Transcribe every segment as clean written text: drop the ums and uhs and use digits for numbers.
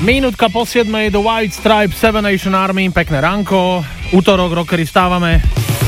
Minútka po 7, The White Stripes, Seven Nation Army, pekné ránko. Útorok, rockery, stávame.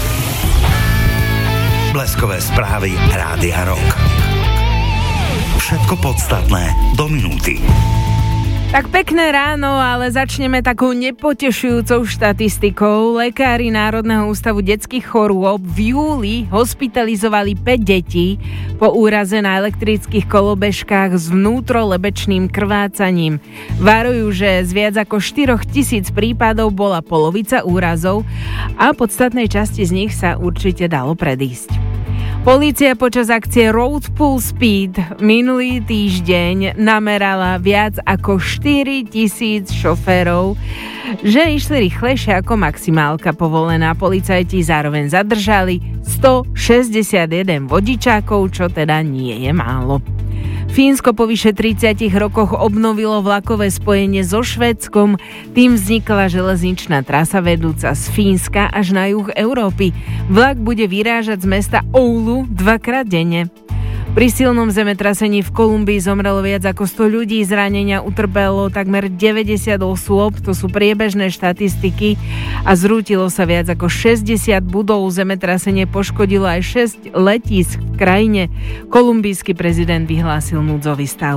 Bleskové správy Rádia Rock. Všetko podstatné do minúty. Tak pekné ráno, ale začneme takou nepotešujúcou štatistikou. Lekári Národného ústavu detských chorôb v júli hospitalizovali 5 detí po úraze na elektrických kolobežkách s vnútrolebečným krvácaním. Varujú, že z viac ako 4 000 prípadov bola polovica úrazov a podstatnej časti z nich sa určite dalo predísť. Polícia počas akcie Road Full Speed minulý týždeň namerala viac ako 4 000 šoférov, že išli rýchlejšie ako maximálka povolená. Policajti zároveň zadržali 161 vodičákov, čo teda nie je málo. Fínsko po vyše 30 rokoch obnovilo vlakové spojenie so Švédskom. Tým vznikla železničná trasa vedúca z Fínska až na juh Európy. Vlak bude vyrážať z mesta Oulu 2-krát denne. Pri silnom zemetrasení v Kolumbii zomrelo viac ako 100 ľudí, zranenia utrpelo takmer 90 osôb, to sú priebežné štatistiky, a zrútilo sa viac ako 60 budov. Zemetrasenie poškodilo aj 6 letísk v krajine. Kolumbijský prezident vyhlásil núdzový stav.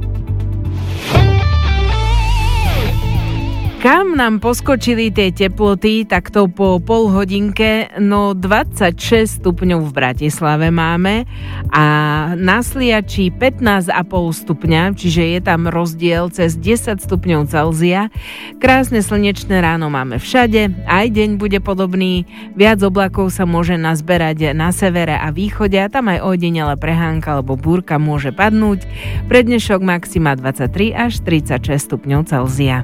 Kam nám poskočili tie teploty, takto po pol hodinke? No 26 stupňov v Bratislave máme a na Sliači 15,5 stupňa, čiže je tam rozdiel cez 10 stupňov Celzia. Krásne slnečné ráno máme všade, aj deň bude podobný, viac oblakov sa môže nazberať na severe a východe a tam aj ojedinele prehánka alebo búrka môže padnúť. Pre dnešok maxima 23 až 36 stupňov Celzia.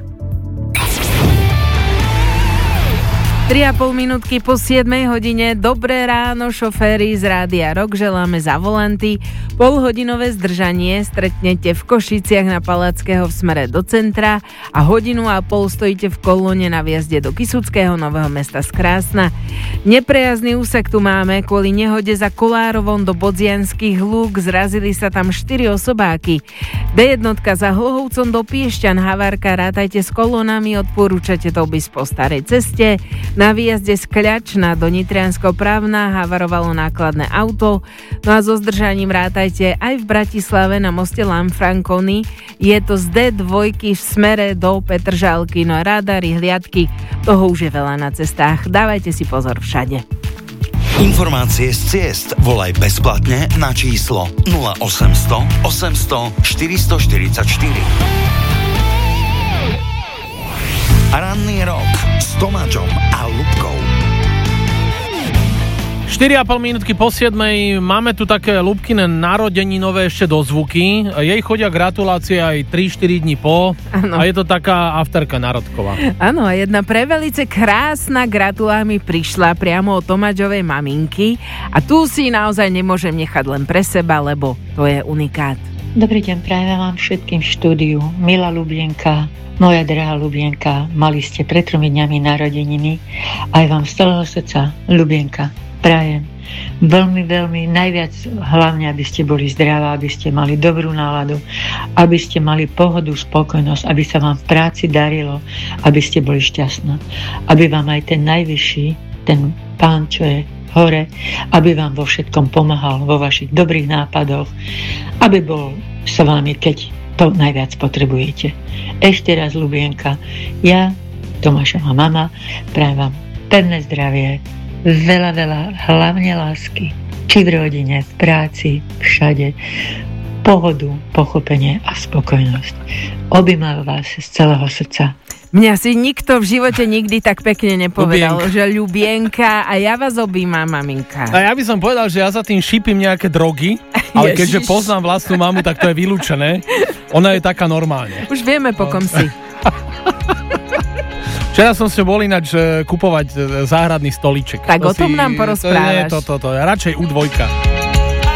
3,5 minútky po 7 hodine. Dobré ráno, šoféri z Rádia Rock, želáme za volanty. Polhodinové zdržanie stretnete v Košiciach na Palackého v smere do centra a 1,5 hodiny stojíte v kolóne na výjazde do Kysuckého Nového Mesta z Krásna. Neprejazdný úsek tu máme kvôli nehode za Kolárovom do Bodzianských lúk. Zrazili sa tam 4 osobáky. D1 za Hlohovcom do Piešťan, havárka, rátajte s kolónami, odporúčate to obísť po starej ceste. Na výjazde z Kľačna do Nitriansko Právna havarovalo nákladné auto. No a so zdržaním rátajte aj v Bratislave na moste Lanfranconi. Je to z D2 v smere do Petržalky. No a radary, hliadky, toho už je veľa na cestách. Dávajte si pozor všade. Informácie z ciest volaj bezplatne na číslo 0800 800 444. Ranný rok s Tomáčom a Ľubkou. 4,5 minútky po 7. Máme tu také Ľubkine narodeninové ešte dozvuky. Jej chodia gratulácie aj 3-4 dní po. Ano. A je to taká afterka národková. Áno, a jedna prevelice krásna gratulá mi prišla priamo od Tomáčovej maminky. A tu si naozaj nemôžem nechať len pre seba, lebo to je unikát. Dobrý deň, prajem vám všetkým v štúdiu. Milá Ľubienka, moja drahá Ľubienka, mali ste pred 3 dňami narodeniny. Aj vám z celého srdca, Ľubienka, prajem veľmi, veľmi najviac, hlavne aby ste boli zdravá, aby ste mali dobrú náladu, aby ste mali pohodu, spokojnosť, aby sa vám v práci darilo, aby ste boli šťastná, aby vám aj ten najvyšší, ten Pán, čo je hore, aby vám vo všetkom pomáhal, vo vašich dobrých nápadoch, aby bol s vami, keď to najviac potrebujete. Ešte raz, Ľubienka, ja, Tomášova mama, prajem vám pevné zdravie, veľa, hlavne lásky, či v rodine, v práci, všade, pohodu, pochopenie a spokojnosť. Objímam vás z celého srdca. Mňa si nikto v živote nikdy tak pekne nepovedal, že Ľubienka, a ja vás objímam, maminka. A ja by som povedal, že ja za tým šípim nejaké drogy, ale keďže poznám vlastnú mamu, tak to je vylúčené. Ona je taká normálne. Už vieme, po kom si. Včera som si bol ináč kupovať záhradný stolíček. Tak o tom nám porozprávaš. To je radšej U2.